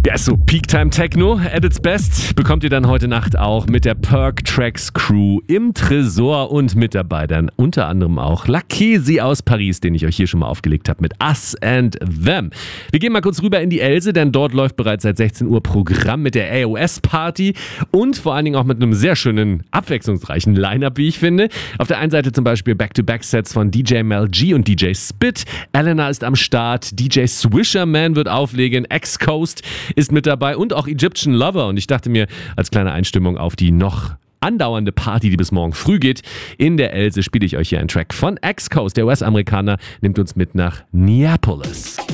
Ja, so Peak Time Techno at its best bekommt ihr dann heute Nacht auch mit der Perk Tracks Crew im Tresor und mit dabei dann unter anderem auch Lakesi aus Paris, den ich euch hier schon mal aufgelegt habe mit Us and Them. Wir gehen mal kurz rüber in die Else, denn dort läuft bereits seit 16 Uhr Programm mit der AOS Party und vor allen Dingen auch mit einem sehr schönen, abwechslungsreichen Line-Up, wie ich finde. Auf der einen Seite zum Beispiel Back-to-Back-Sets von DJ Mel G und DJ Spit. Elena ist am Start, DJ Swisherman wird auflegen, X-Coast ist mit dabei und auch Egyptian Lover. Und ich dachte mir, als kleine Einstimmung auf die noch andauernde Party, die bis morgen früh geht, in der Else spiele ich euch hier einen Track von X-Coast. Der US-Amerikaner nimmt uns mit nach Neapolis.